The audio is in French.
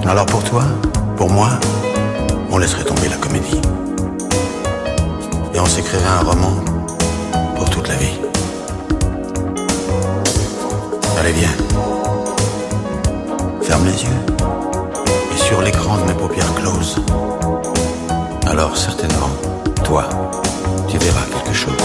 Alors pour toi, pour moi, on laisserait tomber la comédie. Et on s'écrirait un roman pour toute la vie. Allez, viens. Ferme les yeux. Et sur l'écran de mes paupières closes, alors certainement, toi, tu verras quelque chose.